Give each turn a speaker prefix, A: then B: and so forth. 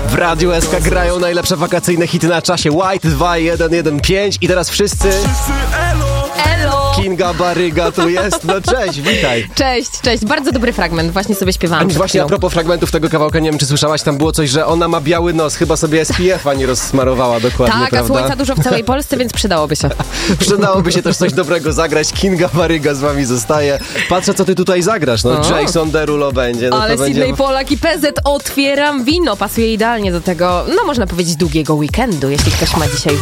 A: W Radiu SK grają najlepsze wakacyjne hity na czasie. White 2115 i teraz wszyscy...
B: Elo!
A: Kinga Baryga tu jest. No cześć, witaj.
B: Cześć. Bardzo dobry fragment. Właśnie sobie śpiewałam.
A: Właśnie a propos fragmentów tego kawałka, nie wiem, czy słyszałaś, tam było coś, że ona ma biały nos. Chyba sobie SPF-a nie rozsmarowała dokładnie,
B: tak,
A: prawda?
B: a słońca dużo w całej Polsce, więc przydałoby się.
A: Przydałoby się też coś dobrego zagrać. Kinga Baryga z wami zostaje. Patrzę, co ty tutaj zagrasz. No, Jason Derulo będzie. No,
B: ale
A: to
B: Sydney
A: będzie...
B: Polak i PZ otwieram wino. Pasuje idealnie do tego, no można powiedzieć, długiego weekendu, jeśli ktoś ma dzisiaj